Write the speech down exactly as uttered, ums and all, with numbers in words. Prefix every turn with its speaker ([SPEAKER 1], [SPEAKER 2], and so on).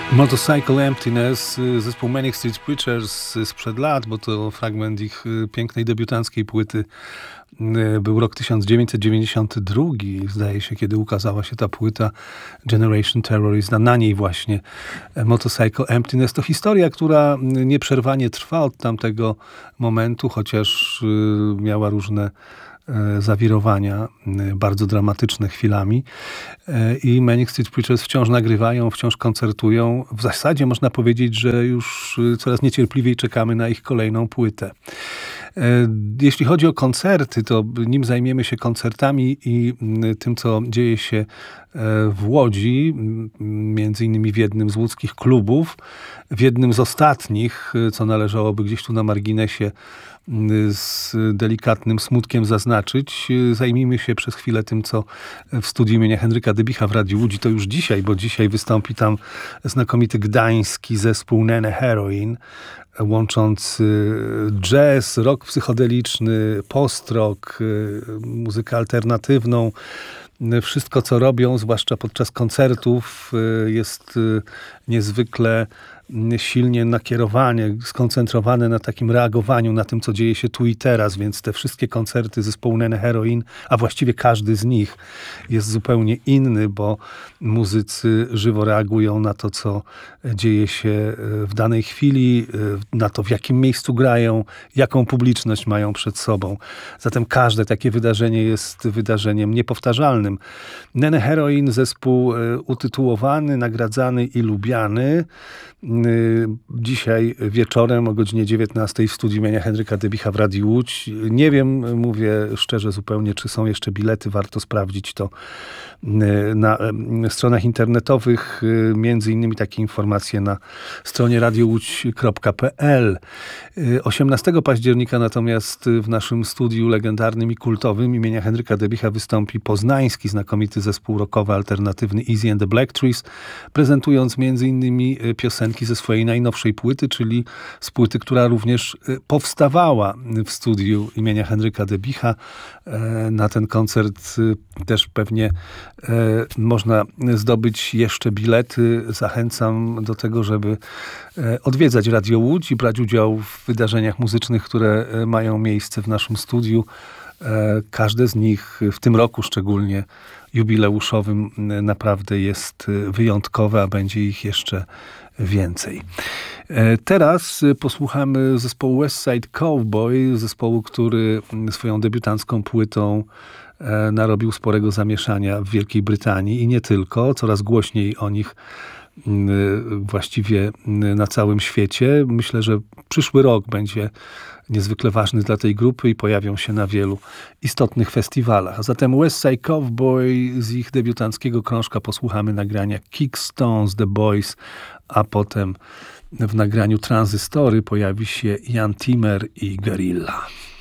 [SPEAKER 1] Motorcycle Emptiness, zespół Manic Street Preachers sprzed lat, bo to fragment ich pięknej debiutanckiej płyty. Był rok tysiąc dziewięćset dziewięćdziesiąty drugi, zdaje się, kiedy ukazała się ta płyta Generation Terrorist, a na niej właśnie Motorcycle Emptiness. To historia, która nieprzerwanie trwa od tamtego momentu, chociaż miała różne zawirowania, bardzo dramatyczne chwilami. I Manic Street Preachers wciąż nagrywają, wciąż koncertują. W zasadzie można powiedzieć, że już coraz niecierpliwiej czekamy na ich kolejną płytę. Jeśli chodzi o koncerty, to nim zajmiemy się koncertami i tym, co dzieje się w Łodzi, między innymi w jednym z łódzkich klubów, w jednym z ostatnich, co należałoby gdzieś tu na marginesie z delikatnym smutkiem zaznaczyć. Zajmijmy się przez chwilę tym, co w studiu imienia Henryka Dybicha w Radiu Łódź. To już dzisiaj, bo dzisiaj wystąpi tam znakomity gdański zespół Nene Heroin, łączący jazz, rock psychodeliczny, post-rock, muzykę alternatywną. Wszystko, co robią, zwłaszcza podczas koncertów, jest niezwykle silnie nakierowane, skoncentrowane na takim reagowaniu na tym, co dzieje się tu i teraz, więc te wszystkie koncerty zespołu Nene Heroin, a właściwie każdy z nich jest zupełnie inny, bo muzycy żywo reagują na to, co dzieje się w danej chwili, na to, w jakim miejscu grają, jaką publiczność mają przed sobą. Zatem każde takie wydarzenie jest wydarzeniem niepowtarzalnym. Nene Heroin, zespół utytułowany, nagradzany i lubiany. Dzisiaj wieczorem o godzinie dziewiętnastej w studiu imienia Henryka Dybicha w Radiu Łódź. Nie wiem, mówię szczerze zupełnie, czy są jeszcze bilety. Warto sprawdzić to na stronach internetowych. Między innymi takie informacje na stronie radiowódź kropka pe el. osiemnastego października natomiast w naszym studiu legendarnym i kultowym imienia Henryka Dybicha wystąpi poznański znakomity zespół rockowy alternatywny Easy and the Black Trees, prezentując między innymi piosenki ze swojej najnowszej płyty, czyli z płyty, która również powstawała w studiu imienia Henryka Dybicha. Na ten koncert też pewnie można zdobyć jeszcze bilety. Zachęcam do tego, żeby odwiedzać Radio Łódź i brać udział w wydarzeniach muzycznych, które mają miejsce w naszym studiu. Każde z nich w tym roku szczególnie jubileuszowym naprawdę jest wyjątkowe, a będzie ich jeszcze więcej. Teraz posłuchamy zespołu West Side Cowboy, zespołu, który swoją debiutancką płytą narobił sporego zamieszania w Wielkiej Brytanii i nie tylko. Coraz głośniej o nich właściwie na całym świecie. Myślę, że przyszły rok będzie niezwykle ważny dla tej grupy i pojawią się na wielu istotnych festiwalach. A zatem West Side Cowboy, z ich debiutanckiego krążka posłuchamy nagrania Kickstones, The Boys, a potem w nagraniu Tranzystory pojawi się Jan Timmer i Guerilla.